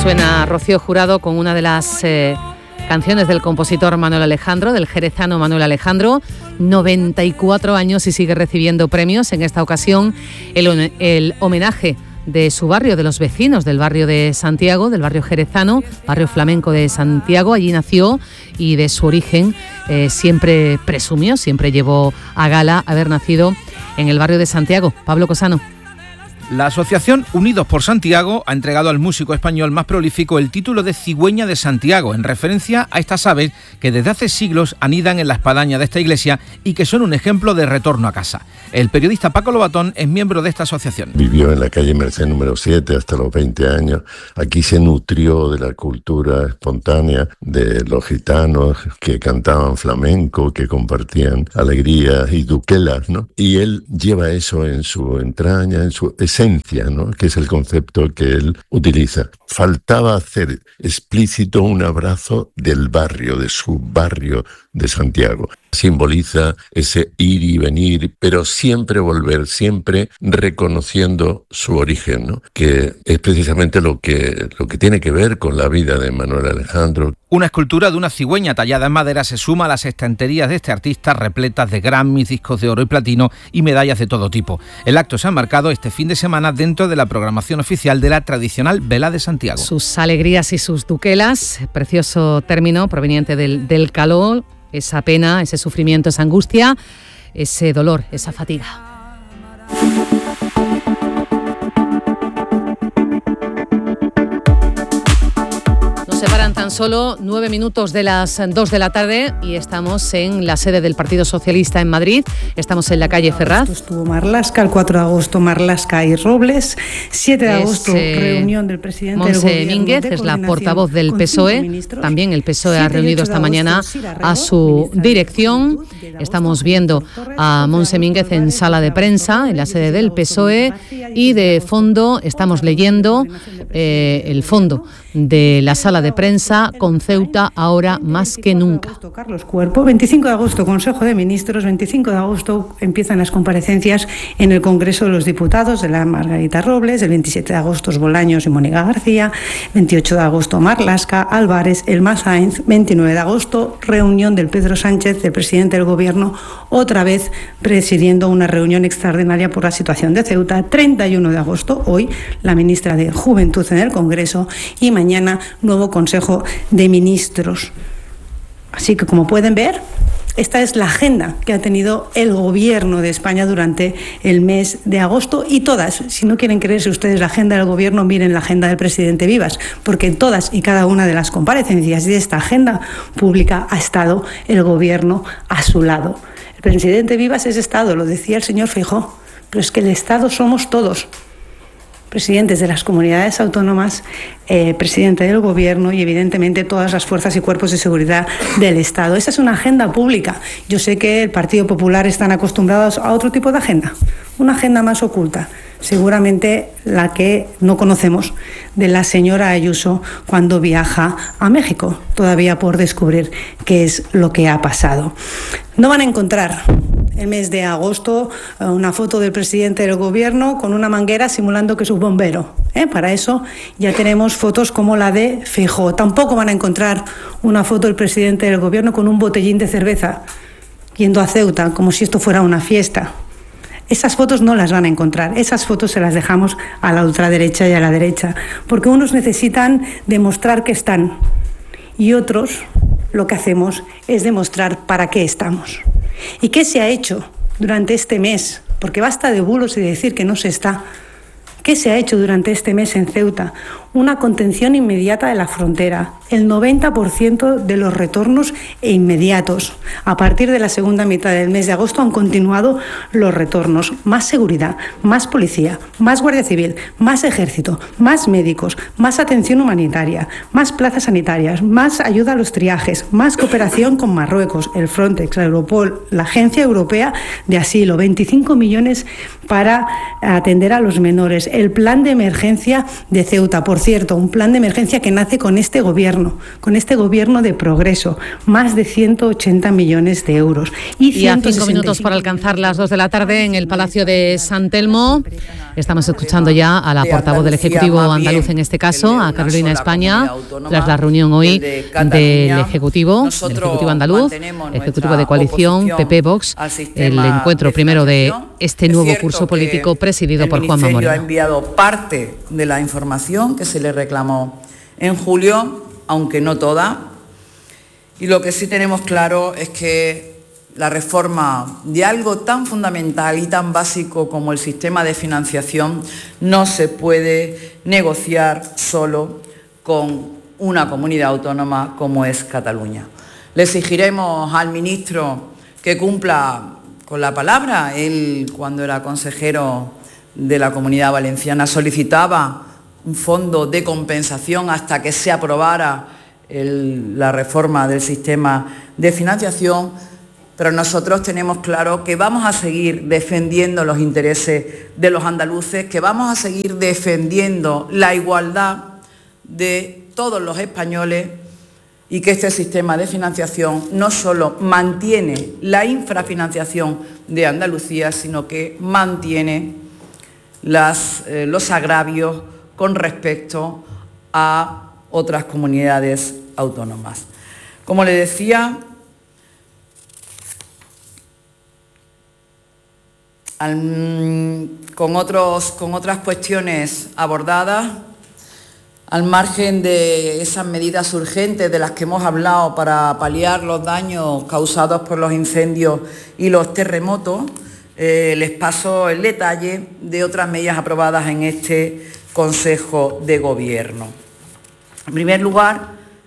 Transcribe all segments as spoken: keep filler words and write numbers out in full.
suena Rocío Jurado con una de las eh, canciones del compositor Manuel Alejandro, del jerezano Manuel Alejandro, noventa y cuatro años y sigue recibiendo premios. En esta ocasión el, el homenaje de su barrio, de los vecinos del barrio de Santiago, del barrio jerezano, barrio flamenco de Santiago. Allí nació y de su origen eh, siempre presumió, siempre llevó a gala haber nacido en el barrio de Santiago. Pablo Cosano. La asociación Unidos por Santiago ha entregado al músico español más prolífico el título de Cigüeña de Santiago, en referencia a estas aves que desde hace siglos anidan en la espadaña de esta iglesia y que son un ejemplo de retorno a casa. El periodista Paco Lobatón es miembro de esta asociación. Vivió en la calle Merced número siete hasta los veinte años. Aquí se nutrió de la cultura espontánea de los gitanos que cantaban flamenco, que compartían alegrías y duquelas, ¿no? Y él lleva eso en su entraña, en su esencia, ¿no? Que es el concepto que él utiliza. Faltaba hacer explícito un abrazo del barrio, de su barrio de Santiago. Simboliza ese ir y venir, pero siempre volver, siempre reconociendo su origen, ¿no? Que es precisamente lo que, lo que tiene que ver con la vida de Manuel Alejandro. Una escultura de una cigüeña tallada en madera se suma a las estanterías de este artista repletas de Grammys, discos de oro y platino y medallas de todo tipo. El acto se ha marcado este fin de semana dentro de la programación oficial de la tradicional Vela de Santiago. Sus alegrías y sus duquelas, precioso término proveniente del, del calor, esa pena, ese sufrimiento, esa angustia, ese dolor, esa fatiga. Separan tan solo nueve minutos de las dos de la tarde y estamos en la sede del Partido Socialista en Madrid. Estamos en la calle Ferraz. Estuvo Marlaska, el cuatro de agosto Marlaska y Robles. siete de agosto, es, eh, reunión del presidente Monse del Gobierno. Mínguez es la portavoz del P S O E. También el P S O E ha reunido esta mañana a su dirección. Estamos viendo a Monse Mínguez en sala de prensa, en la sede del P S O E. Y de fondo estamos leyendo eh, el fondo de la sala de prensa con Ceuta ahora más que nunca. Carlos Cuerpo, veinticinco de agosto Consejo de Ministros, veinticinco de agosto empiezan las comparecencias en el Congreso de los Diputados de la Margarita Robles, el veintisiete de agosto Bolaños y Mónica García, veintiocho de agosto Marlaska, Álvarez, Elma Sainz, veintinueve de agosto reunión del Pedro Sánchez, del presidente del Gobierno, otra vez presidiendo una reunión extraordinaria por la situación de Ceuta, treinta y uno de agosto, hoy la ministra de Juventud en el Congreso y mañana nuevo Consejo de Ministros. Así que, como pueden ver, esta es la agenda que ha tenido el Gobierno de España durante el mes de agosto y todas, si no quieren creerse ustedes la agenda del Gobierno, miren la agenda del presidente Vivas, porque en todas y cada una de las comparecencias de esta agenda pública ha estado el Gobierno a su lado. El presidente Vivas es Estado, lo decía el señor Feijóo, pero es que el Estado somos todos. Presidentes de las comunidades autónomas, eh, presidente del Gobierno y evidentemente todas las fuerzas y cuerpos de seguridad del Estado. Esa es una agenda pública. Yo sé que el Partido Popular están acostumbrados a otro tipo de agenda, una agenda más oculta, seguramente la que no conocemos de la señora Ayuso cuando viaja a México, todavía por descubrir qué es lo que ha pasado. No van a encontrar el mes de agosto una foto del presidente del Gobierno con una manguera simulando que es un bombero. ¿eh? Para eso ya tenemos fotos como la de Feijóo. Tampoco van a encontrar una foto del presidente del Gobierno con un botellín de cerveza yendo a Ceuta, como si esto fuera una fiesta. Esas fotos no las van a encontrar, esas fotos se las dejamos a la ultraderecha y a la derecha, porque unos necesitan demostrar que están y otros lo que hacemos es demostrar para qué estamos. ¿Y qué se ha hecho durante este mes? Porque basta de bulos y de decir que no se está. ¿Qué se ha hecho durante este mes en Ceuta? Una contención inmediata de la frontera, el noventa por ciento de los retornos inmediatos. A partir de la segunda mitad del mes de agosto han continuado los retornos. Más seguridad, más policía, más guardia civil, más ejército, más médicos, más atención humanitaria, más plazas sanitarias, más ayuda a los triajes, más cooperación con Marruecos, el Frontex, la Europol, la Agencia Europea de Asilo, veinticinco millones para atender a los menores, el plan de emergencia de Ceuta. Por cierto, un plan de emergencia que nace con este gobierno, con este gobierno de progreso, más de ciento ochenta millones de euros. Y, y a cinco minutos para alcanzar las dos de la tarde en el Palacio de San Telmo. Estamos escuchando ya a la portavoz del Ejecutivo andaluz, en este caso, a Carolina España, tras la reunión hoy del Ejecutivo, del Ejecutivo andaluz, Ejecutivo de coalición, P P Vox, el encuentro primero de este nuevo curso político presidido por Juanma Moreno. El Ministerio ha enviado parte de la información que se le reclamó en julio, aunque no toda, y lo que sí tenemos claro es que la reforma de algo tan fundamental y tan básico como el sistema de financiación no se puede negociar solo con una comunidad autónoma como es Cataluña. Le exigiremos al ministro que cumpla con la palabra. Él, cuando era consejero de la Comunidad Valenciana, solicitaba un fondo de compensación hasta que se aprobara el, la reforma del sistema de financiación, pero nosotros tenemos claro que vamos a seguir defendiendo los intereses de los andaluces, que vamos a seguir defendiendo la igualdad de todos los españoles y que este sistema de financiación no solo mantiene la infrafinanciación de Andalucía, sino que mantiene las, eh, los agravios con respecto a otras comunidades autónomas. Como le decía, al, con, otros, con otras cuestiones abordadas, al margen de esas medidas urgentes de las que hemos hablado para paliar los daños causados por los incendios y los terremotos, eh, les paso el detalle de otras medidas aprobadas en este Consejo de Gobierno. En primer lugar,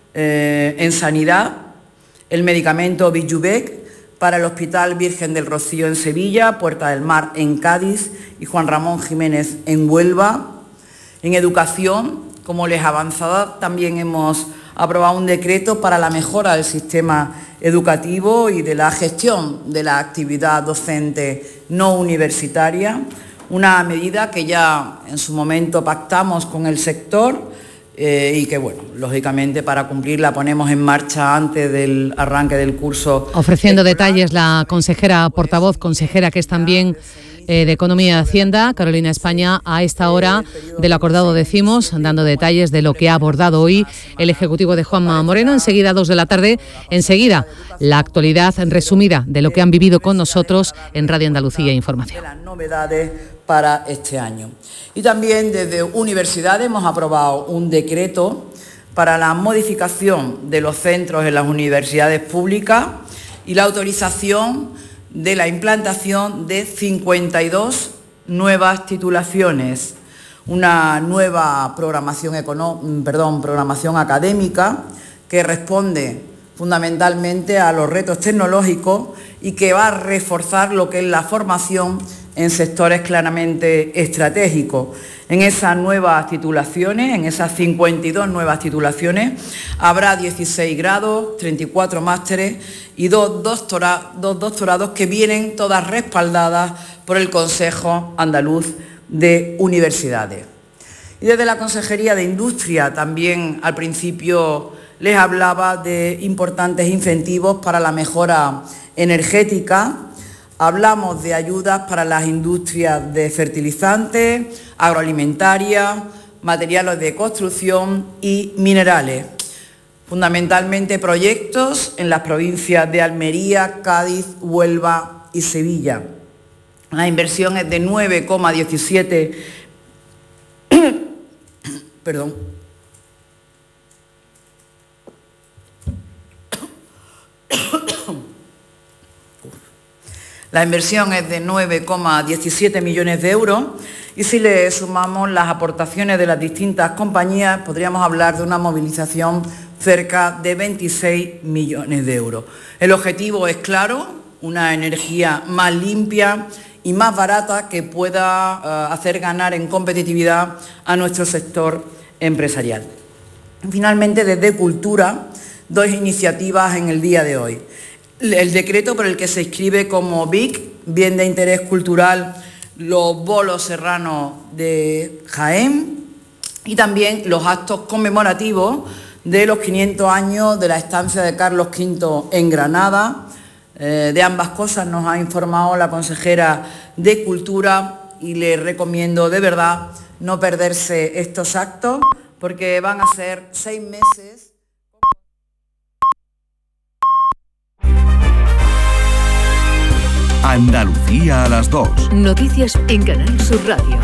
eh, en sanidad, el medicamento Bijubec para el Hospital Virgen del Rocío en Sevilla, Puerta del Mar en Cádiz y Juan Ramón Jiménez en Huelva. En educación, como les avanzaba, también hemos aprobado un decreto para la mejora del sistema educativo y de la gestión de la actividad docente no universitaria, una medida que ya en su momento pactamos con el sector eh, y que, bueno, lógicamente para cumplirla ponemos en marcha antes del arranque del curso. Ofreciendo detalles la consejera portavoz, consejera que es también Eh, de Economía y Hacienda, Carolina España, a esta hora de lo acordado decimos, dando detalles de lo que ha abordado hoy el Ejecutivo de Juanma Moreno. Enseguida, dos de la tarde, enseguida la actualidad resumida de lo que han vivido con nosotros en Radio Andalucía Información. Las novedades para este año. Y también desde universidades hemos aprobado un decreto para la modificación de los centros en las universidades públicas y la autorización de la implantación de cincuenta y dos nuevas titulaciones, una nueva programación, econo- perdón, programación académica que responde fundamentalmente a los retos tecnológicos y que va a reforzar lo que es la formación en sectores claramente estratégicos. En esas nuevas titulaciones, en esas cincuenta y dos nuevas titulaciones, habrá dieciséis grados, treinta y cuatro másteres y dos, doctora, dos doctorados que vienen todas respaldadas por el Consejo Andaluz de Universidades. Y desde la Consejería de Industria también al principio les hablaba de importantes incentivos para la mejora energética. Hablamos de ayudas para las industrias de fertilizantes, agroalimentarias, materiales de construcción y minerales. Fundamentalmente proyectos en las provincias de Almería, Cádiz, Huelva y Sevilla. La inversión es de nueve coma diecisiete perdón. La inversión es de nueve coma diecisiete millones de euros y si le sumamos las aportaciones de las distintas compañías podríamos hablar de una movilización cerca de veintiséis millones de euros. El objetivo es claro, una energía más limpia y más barata que pueda uh, hacer ganar en competitividad a nuestro sector empresarial. Finalmente, desde Cultura, dos iniciativas en el día de hoy. El decreto por el que se inscribe como B I C, Bien de Interés Cultural, los bolos serranos de Jaén y también los actos conmemorativos de los quinientos años de la estancia de Carlos quinto en Granada. Eh, de ambas cosas nos ha informado la consejera de Cultura y le recomiendo de verdad no perderse estos actos porque van a ser seis meses. Andalucía a las dos. Noticias en Canal Sur Radio.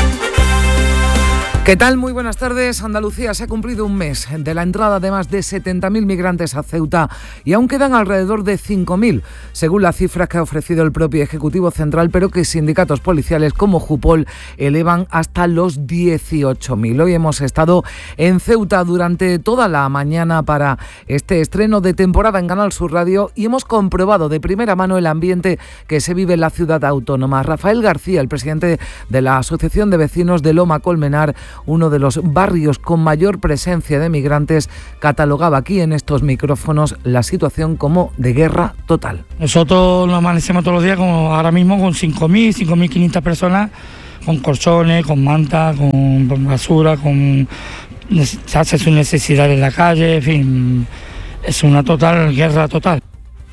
¿Qué tal? Muy buenas tardes. Andalucía se ha cumplido un mes de la entrada de más de setenta mil migrantes a Ceuta y aún quedan alrededor de cinco mil, según las cifras que ha ofrecido el propio Ejecutivo Central, pero que sindicatos policiales como Jupol elevan hasta los dieciocho mil. Hoy hemos estado en Ceuta durante toda la mañana para este estreno de temporada en Canal Sur Radio y hemos comprobado de primera mano el ambiente que se vive en la ciudad autónoma. Rafael García, el presidente de la Asociación de Vecinos de Loma Colmenar, uno de los barrios con mayor presencia de migrantes, catalogaba aquí en estos micrófonos la situación como de guerra total. Nosotros nos amanecemos todos los días como ahora mismo con cinco mil, cinco mil quinientas personas, con colchones, con mantas, con basura, con hace sus necesidades en la calle, en fin, es una total guerra total.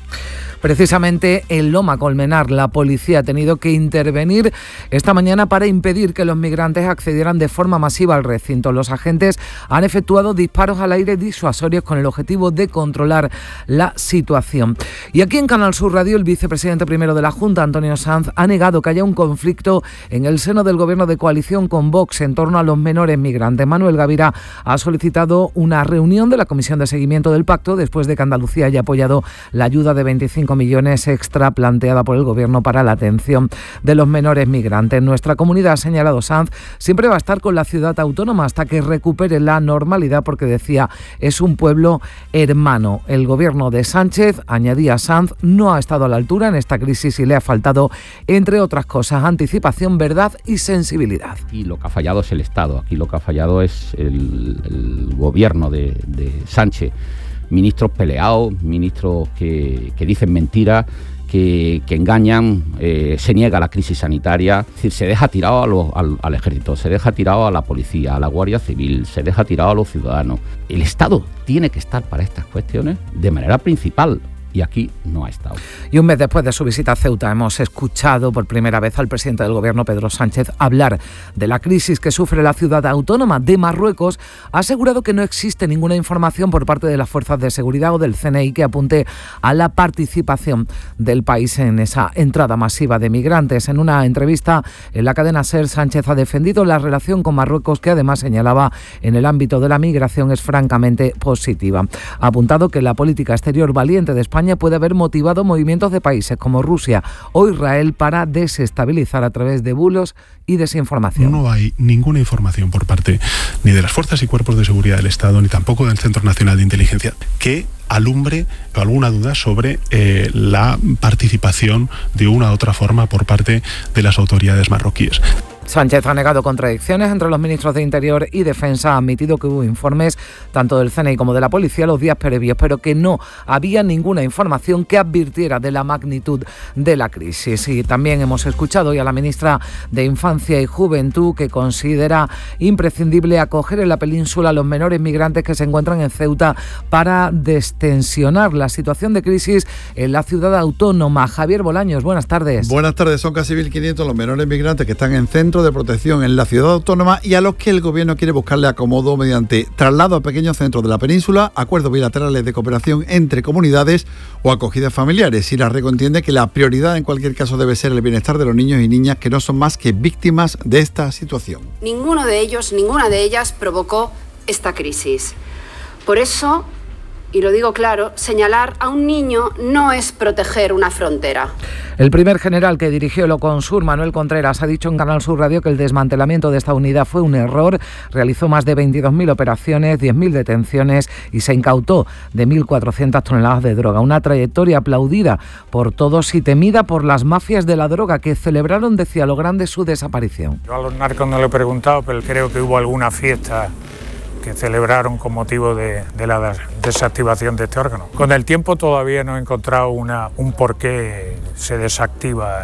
Precisamente en Loma Colmenar, la policía ha tenido que intervenir esta mañana para impedir que los migrantes accedieran de forma masiva al recinto. Los agentes han efectuado disparos al aire disuasorios con el objetivo de controlar la situación. Y aquí en Canal Sur Radio, el vicepresidente primero de la Junta, Antonio Sanz, ha negado que haya un conflicto en el seno del gobierno de coalición con Vox en torno a los menores migrantes. Manuel Gavira ha solicitado una reunión de la Comisión de Seguimiento del Pacto después de que Andalucía haya apoyado la ayuda de veinticinco millones extra planteada por el Gobierno para la atención de los menores migrantes. Nuestra comunidad, ha señalado Sanz, siempre va a estar con la ciudad autónoma hasta que recupere la normalidad porque, decía, es un pueblo hermano. El Gobierno de Sánchez, añadía Sanz, no ha estado a la altura en esta crisis y le ha faltado, entre otras cosas, anticipación, verdad y sensibilidad. Y lo que ha fallado es el Estado, aquí lo que ha fallado es el, el Gobierno de, de Sánchez. Ministros peleados, ministros que, que dicen mentiras, que, que engañan, eh, se niega la crisis sanitaria, es decir, se deja tirado a los, al, al ejército, se deja tirado a la policía, a la Guardia Civil, se deja tirado a los ciudadanos. El Estado tiene que estar para estas cuestiones de manera principal. Y aquí no ha estado. Y un mes después de su visita a Ceuta hemos escuchado por primera vez al presidente del Gobierno, Pedro Sánchez, hablar de la crisis que sufre la ciudad autónoma de Marruecos. Ha asegurado que no existe ninguna información por parte de las fuerzas de seguridad o del C N I que apunte a la participación del país en esa entrada masiva de migrantes. En una entrevista en la cadena SER, Sánchez ha defendido la relación con Marruecos, que además señalaba en el ámbito de la migración es francamente positiva. Ha apuntado que la política exterior valiente de España puede haber motivado movimientos de países como Rusia o Israel para desestabilizar a través de bulos y desinformación. No hay ninguna información por parte ni de las fuerzas y cuerpos de seguridad del Estado, ni tampoco del Centro Nacional de Inteligencia, que alumbre alguna duda sobre eh, la participación de una u otra forma por parte de las autoridades marroquíes. Sánchez ha negado contradicciones entre los ministros de Interior y Defensa. Ha admitido que hubo informes tanto del C N I como de la policía los días previos, pero que no había ninguna información que advirtiera de la magnitud de la crisis. Y también hemos escuchado hoy a la ministra de Infancia y Juventud, que considera imprescindible acoger en la península a los menores migrantes que se encuentran en Ceuta para destensionar la situación de crisis en la ciudad autónoma. Javier Bolaños, buenas tardes. Buenas tardes. Son casi mil quinientos los menores migrantes que están en centro de protección en la ciudad autónoma y a los que el Gobierno quiere buscarle acomodo mediante traslado a pequeños centros de la península, acuerdos bilaterales de cooperación entre comunidades o acogidas familiares. Y la Rego entiende que la prioridad en cualquier caso debe ser el bienestar de los niños y niñas que no son más que víctimas de esta situación. Ninguno de ellos, ninguna de ellas provocó esta crisis. Por eso, y lo digo claro, señalar a un niño no es proteger una frontera. El primer general que dirigió el Oconsur, Manuel Contreras, ha dicho en Canal Sur Radio que el desmantelamiento de esta unidad fue un error. Realizó más de veintidós mil operaciones, diez mil detenciones y se incautó de mil cuatrocientas toneladas de droga. Una trayectoria aplaudida por todos y temida por las mafias de la droga, que celebraron, decía, lo grande su desaparición. Yo a los narcos no le he preguntado, pero creo que hubo alguna fiesta que celebraron con motivo de, de la desactivación de este órgano. Con el tiempo todavía no he encontrado una, un por qué se desactiva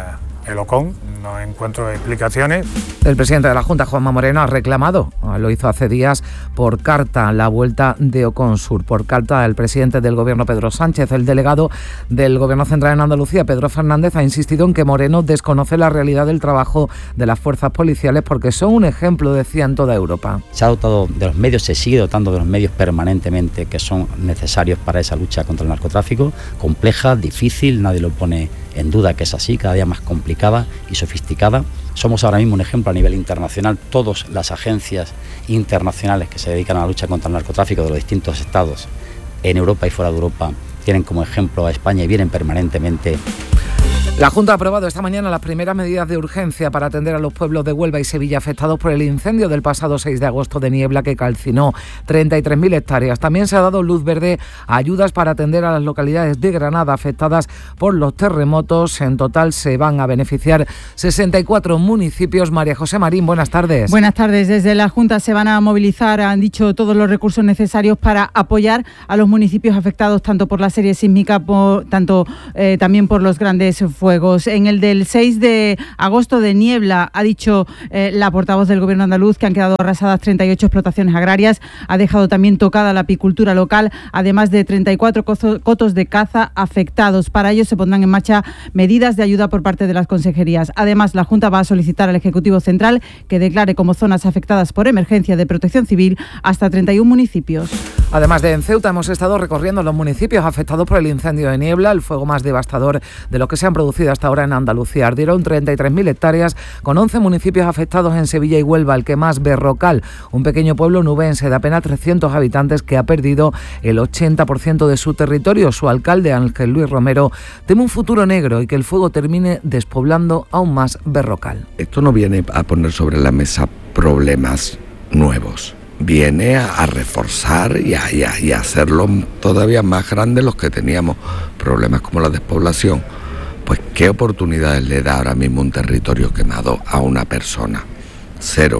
el Ocon, no encuentro explicaciones. El presidente de la Junta, Juanma Moreno, ha reclamado, lo hizo hace días, por carta la vuelta de Ocon Sur. Por carta, el presidente del Gobierno, Pedro Sánchez. El delegado del Gobierno central en Andalucía, Pedro Fernández, ha insistido en que Moreno desconoce la realidad del trabajo de las fuerzas policiales porque son un ejemplo, decía, en toda Europa. Se ha dotado de los medios, se sigue dotando de los medios permanentemente que son necesarios para esa lucha contra el narcotráfico, compleja, difícil, nadie lo pone en duda que es así, cada día más complicada y sofisticada. Somos ahora mismo un ejemplo a nivel internacional. Todas las agencias internacionales que se dedican a la lucha contra el narcotráfico de los distintos estados en Europa y fuera de Europa tienen como ejemplo a España y vienen permanentemente. La Junta ha aprobado esta mañana las primeras medidas de urgencia para atender a los pueblos de Huelva y Sevilla afectados por el incendio del pasado seis de agosto de Niebla que calcinó treinta y tres mil hectáreas. También se ha dado luz verde a ayudas para atender a las localidades de Granada afectadas por los terremotos. En total se van a beneficiar sesenta y cuatro municipios. María José Marín, buenas tardes. Buenas tardes. Desde la Junta se van a movilizar, han dicho, todos los recursos necesarios para apoyar a los municipios afectados tanto por la serie sísmica, por, tanto eh, también por los grandes fuegos. En el del seis de agosto de Niebla, ha dicho eh, la portavoz del Gobierno andaluz que han quedado arrasadas treinta y ocho explotaciones agrarias, ha dejado también tocada la apicultura local, además de treinta y cuatro cotos de caza afectados. Para ello se pondrán en marcha medidas de ayuda por parte de las consejerías. Además, la Junta va a solicitar al Ejecutivo Central que declare como zonas afectadas por emergencia de protección civil hasta treinta y uno municipios. Además de en Ceuta, hemos estado recorriendo los municipios afectados por el incendio de Niebla, el fuego más devastador de los que se han producido hasta ahora en Andalucía. Ardieron treinta y tres mil hectáreas con once municipios afectados en Sevilla y Huelva, el que más, Berrocal, un pequeño pueblo nubense de apenas trescientos habitantes que ha perdido el ochenta por ciento de su territorio. Su alcalde, Ángel Luis Romero, teme un futuro negro y que el fuego termine despoblando aún más Berrocal. Esto no viene a poner sobre la mesa problemas nuevos. Viene a, a reforzar y a, y, a, y a hacerlo todavía más grandes los que teníamos. Problemas como la despoblación. Pues ¿qué oportunidades le da ahora mismo un territorio quemado a una persona? Cero.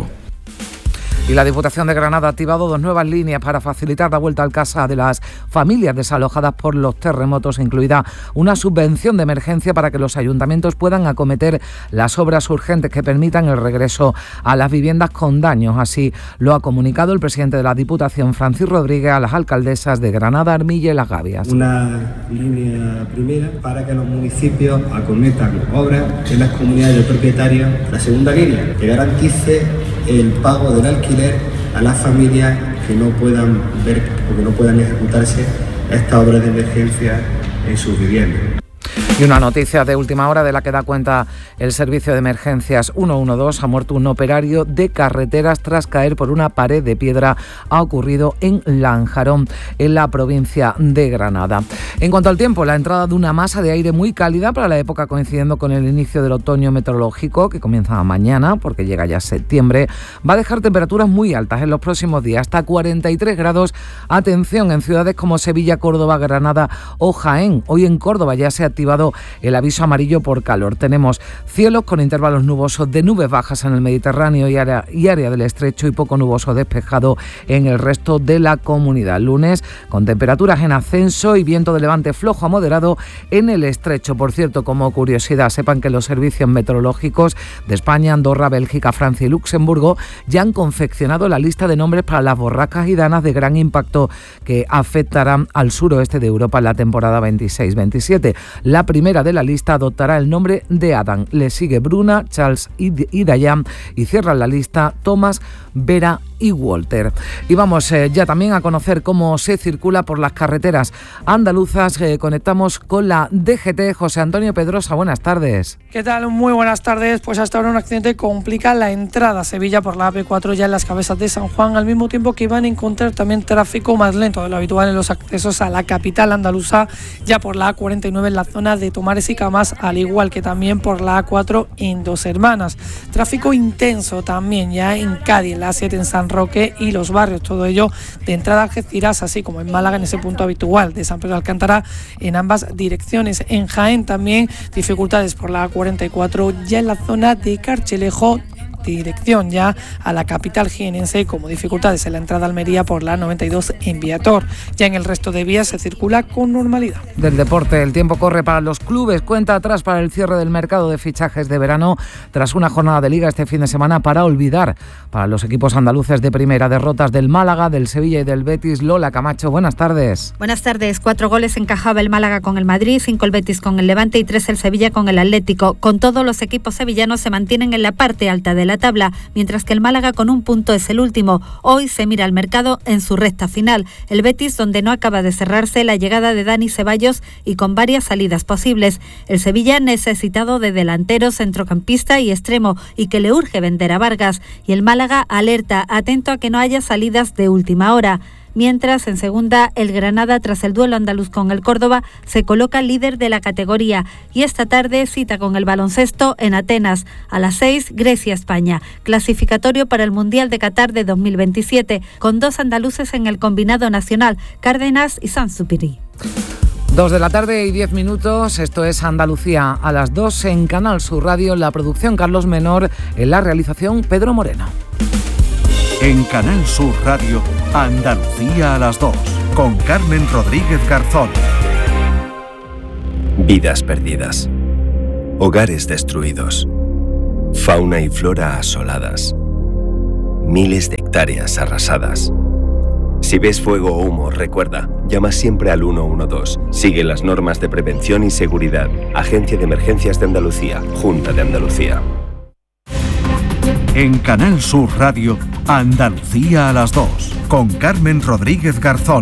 Y la Diputación de Granada ha activado dos nuevas líneas para facilitar la vuelta al casa de las familias desalojadas por los terremotos, incluida una subvención de emergencia para que los ayuntamientos puedan acometer las obras urgentes que permitan el regreso a las viviendas con daños. Así lo ha comunicado el presidente de la Diputación, Francis Rodríguez, a las alcaldesas de Granada, Armilla y Las Gavias. Una línea primera para que los municipios acometan obras en las comunidades de propietarios. La segunda línea, que garantice el pago del alquiler a las familias que no puedan ver o que no puedan ejecutarse estas obras de emergencia en sus viviendas. Y una noticia de última hora de la que da cuenta el servicio de emergencias ciento doce. Ha muerto un operario de carreteras tras caer por una pared de piedra. Ha ocurrido en Lanjarón, en la provincia de Granada. En cuanto al tiempo, la entrada de una masa de aire muy cálida para la época coincidiendo con el inicio del otoño meteorológico, que comienza mañana porque llega ya septiembre, va a dejar temperaturas muy altas en los próximos días, hasta cuarenta y tres grados. Atención en ciudades como Sevilla, Córdoba, Granada o Jaén. Hoy en Córdoba ya se ha activado el aviso amarillo por calor. Tenemos cielos con intervalos nubosos de nubes bajas en el Mediterráneo y área, y área del estrecho y poco nuboso despejado en el resto de la comunidad. Lunes con temperaturas en ascenso y viento de levante flojo a moderado en el estrecho. Por cierto, como curiosidad, sepan que los servicios meteorológicos de España, Andorra, Bélgica, Francia y Luxemburgo ya han confeccionado la lista de nombres para las borrascas y danas de gran impacto que afectarán al suroeste de Europa en la temporada veintiséis veintisiete. La primera de la lista adoptará el nombre de Adam. Le sigue Bruna, Charles y Dayan y cierran la lista Tomás, Vera y Walter. Y vamos eh, ya también a conocer cómo se circula por las carreteras andaluzas. Eh, conectamos con la D G T. José Antonio Pedrosa, buenas tardes. ¿Qué tal? Muy buenas tardes. Pues hasta ahora un accidente complica la entrada a Sevilla por la A P cuatro ya en las cabezas de San Juan, al mismo tiempo que van a encontrar también tráfico más lento de lo habitual en los accesos a la capital andaluza, ya por la A cuarenta y nueve en la zona de Tomares y Camas, al igual que también por la A cuatro en Dos Hermanas. Tráfico intenso también ya en Cádiz, en la A siete en San Roque y Los Barrios, todo ello de entrada a Algeciras, así como en Málaga en ese punto habitual de San Pedro de Alcántara en ambas direcciones. En Jaén también dificultades por la A cuarenta y cuatro ya en la zona de Carchelejo, dirección ya a la capital jienense, con dificultades en la entrada a Almería por la noventa y dos en Viator. Ya en el resto de vías se circula con normalidad. Del deporte, el tiempo corre para los clubes, cuenta atrás para el cierre del mercado de fichajes de verano tras una jornada de liga este fin de semana para olvidar. Para los equipos andaluces de primera, derrotas del Málaga, del Sevilla y del Betis. Lola Camacho, buenas tardes. Buenas tardes. Cuatro goles encajaba el Málaga con el Madrid, cinco el Betis con el Levante y tres el Sevilla con el Atlético. Con todo, los equipos sevillanos se mantienen en la parte alta de la tabla, mientras que el Málaga con un punto es el último. Hoy se mira al mercado en su recta final. El Betis, donde no acaba de cerrarse la llegada de Dani Ceballos y con varias salidas posibles. El Sevilla necesitado de delantero, centrocampista y extremo, y que le urge vender a Vargas. Y el Málaga alerta, atento a que no haya salidas de última hora. Mientras, en segunda, el Granada, tras el duelo andaluz con el Córdoba, se coloca líder de la categoría. Y esta tarde cita con el baloncesto en Atenas. A las seis, Grecia-España, clasificatorio para el Mundial de Qatar de dos mil veintisiete, con dos andaluces en el combinado nacional, Cárdenas y Sansupiri. Dos de la tarde y diez minutos, esto es Andalucía a las dos en Canal Sur Radio, la producción Carlos Menor, en la realización Pedro Moreno. En Canal Sur Radio, Andalucía a las dos, con Carmen Rodríguez Garzón. Vidas perdidas, hogares destruidos, fauna y flora asoladas, miles de hectáreas arrasadas. Si ves fuego o humo, recuerda, llama siempre al uno uno dos. Sigue las normas de prevención y seguridad. Agencia de Emergencias de Andalucía, Junta de Andalucía. En Canal Sur Radio, Andalucía a las dos, con Carmen Rodríguez Garzón.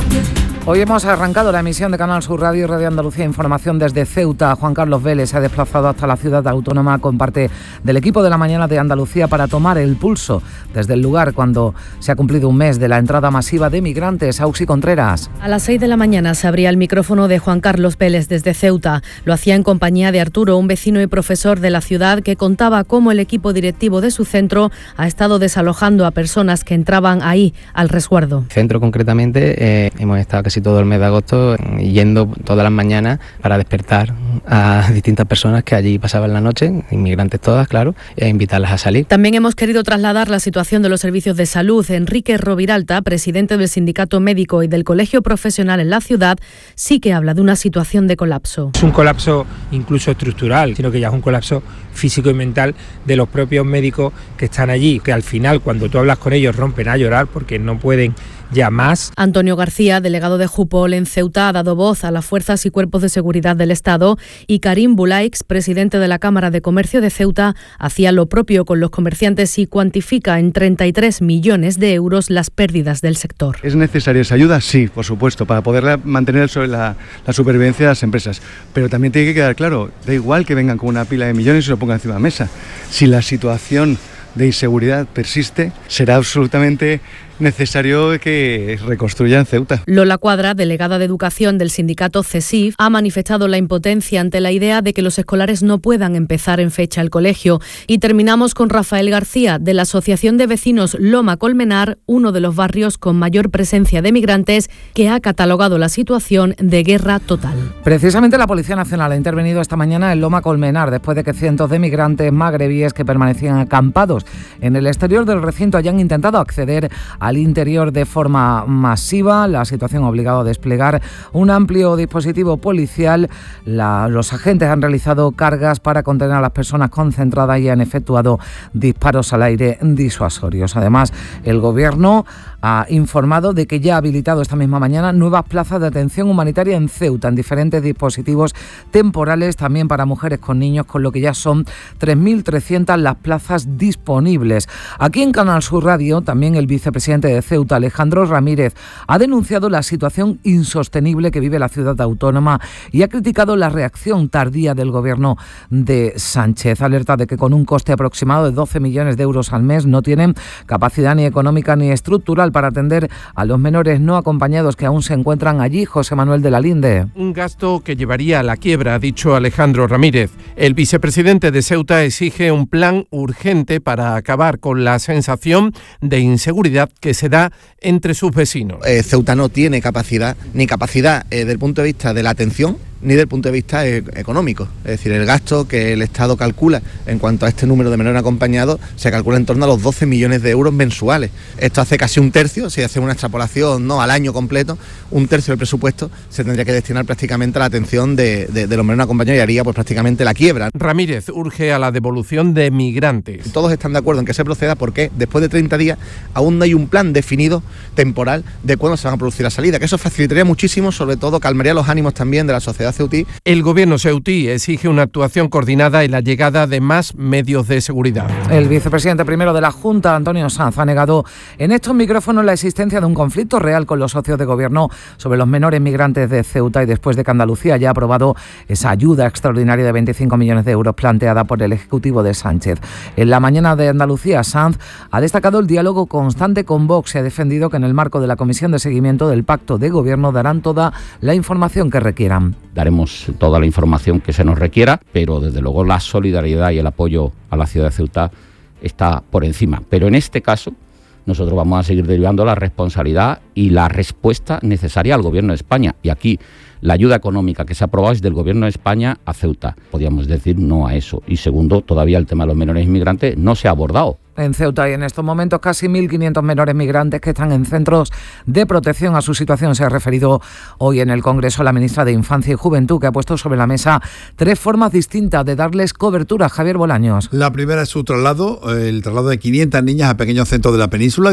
Hoy hemos arrancado la emisión de Canal Sur Radio y Radio Andalucía Información desde Ceuta. Juan Carlos Vélez se ha desplazado hasta la ciudad autónoma con parte del equipo de la mañana de Andalucía para tomar el pulso desde el lugar cuando se ha cumplido un mes de la entrada masiva de migrantes. Auxi Contreras. A las seis de la mañana se abría el micrófono de Juan Carlos Vélez desde Ceuta. Lo hacía en compañía de Arturo, un vecino y profesor de la ciudad que contaba cómo el equipo directivo de su centro ha estado desalojando a personas que entraban ahí al resguardo. Centro concretamente, eh, hemos estado casi todo el mes de agosto yendo todas las mañanas para despertar a distintas personas que allí pasaban la noche, inmigrantes todas, claro, e invitarlas a salir. También hemos querido trasladar la situación de los servicios de salud. Enrique Roviralta, presidente del Sindicato Médico y del Colegio Profesional en la ciudad, sí que habla de una situación de colapso. Es un colapso incluso estructural, sino que ya es un colapso físico y mental de los propios médicos que están allí, que al final cuando tú hablas con ellos rompen a llorar porque no pueden ya más. Antonio García, delegado de Jupol en Ceuta, ha dado voz a las fuerzas y cuerpos de seguridad del Estado, y Karim Bulaix, presidente de la Cámara de Comercio de Ceuta, hacía lo propio con los comerciantes y cuantifica en treinta y tres millones de euros las pérdidas del sector. ¿Es necesaria esa ayuda? Sí, por supuesto, para poder mantener sobre la, la supervivencia de las empresas. Pero también tiene que quedar claro, da igual que vengan con una pila de millones y lo pongan encima de la mesa. Si la situación de inseguridad persiste, será absolutamente necesario que reconstruyan Ceuta. Lola Cuadra, delegada de Educación del sindicato CESIF, ha manifestado la impotencia ante la idea de que los escolares no puedan empezar en fecha el colegio. Y terminamos con Rafael García, de la Asociación de Vecinos Loma Colmenar, uno de los barrios con mayor presencia de migrantes, que ha catalogado la situación de guerra total. Precisamente la Policía Nacional ha intervenido esta mañana en Loma Colmenar después de que cientos de migrantes magrebíes que permanecían acampados en el exterior del recinto hayan intentado acceder al interior de forma masiva. La situación ha obligado a desplegar un amplio dispositivo policial. La, los agentes han realizado cargas para contener a las personas concentradas y han efectuado disparos al aire disuasorios. Además, el Gobierno ha informado de que ya ha habilitado esta misma mañana nuevas plazas de atención humanitaria en Ceuta, en diferentes dispositivos temporales, también para mujeres con niños, con lo que ya son tres mil trescientas las plazas disponibles. Aquí en Canal Sur Radio, también el vicepresidente de Ceuta, Alejandro Ramírez, ha denunciado la situación insostenible que vive la ciudad autónoma y ha criticado la reacción tardía del Gobierno de Sánchez. Alerta de que con un coste aproximado de doce millones de euros al mes no tienen capacidad ni económica ni estructural para atender a los menores no acompañados que aún se encuentran allí. José Manuel de la Linde. Un gasto que llevaría a la quiebra, ha dicho Alejandro Ramírez. El vicepresidente de Ceuta exige un plan urgente para acabar con la sensación de inseguridad que se da entre sus vecinos. Eh, Ceuta no tiene capacidad, ni capacidad eh, desde el punto de vista de la atención, ni desde el punto de vista e- económico. Es decir, el gasto que el Estado calcula en cuanto a este número de menores acompañados se calcula en torno a los doce millones de euros mensuales. Esto hace casi un tercio, si hacemos una extrapolación no al año completo, un tercio del presupuesto se tendría que destinar prácticamente a la atención de, de, de los menores acompañados y haría pues prácticamente la quiebra. Ramírez urge a la devolución de migrantes. Todos están de acuerdo en que se proceda porque después de treinta días aún no hay un plan definido temporal de cuándo se van a producir la salida, que eso facilitaría muchísimo, sobre todo calmaría los ánimos también de la sociedad ceutí. El gobierno ceutí exige una actuación coordinada y la llegada de más medios de seguridad. El vicepresidente primero de la Junta, Antonio Sanz, ha negado en estos micrófonos la existencia de un conflicto real con los socios de gobierno sobre los menores migrantes de Ceuta y después de que Andalucía haya aprobado esa ayuda extraordinaria de veinticinco millones de euros planteada por el Ejecutivo de Sánchez. En la mañana de Andalucía, Sanz ha destacado el diálogo constante con Vox y ha defendido que en el marco de la Comisión de Seguimiento del Pacto de Gobierno darán toda la información que requieran. Daremos toda la información que se nos requiera, pero desde luego la solidaridad y el apoyo a la ciudad de Ceuta está por encima. Pero en este caso nosotros vamos a seguir derivando la responsabilidad y la respuesta necesaria al Gobierno de España. Y aquí la ayuda económica que se ha aprobado es del Gobierno de España a Ceuta. Podríamos decir no a eso. Y segundo, todavía el tema de los menores inmigrantes no se ha abordado. En Ceuta hay en estos momentos casi mil quinientos menores migrantes que están en centros de protección. A su situación se ha referido hoy en el Congreso la ministra de Infancia y Juventud, que ha puesto sobre la mesa tres formas distintas de darles cobertura. Javier Bolaños. La primera es su traslado, el traslado de quinientas niñas a pequeños centros de la península.